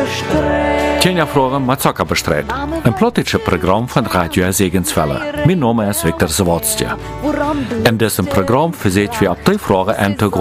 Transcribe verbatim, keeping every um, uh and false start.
Tjena Fragen mit Zucker bestritt. Ein politisches Programm von Radio Segenswelle. Mein Name ist Viktor Zawadzki. In diesem Programm versuchen wir auf die Fragen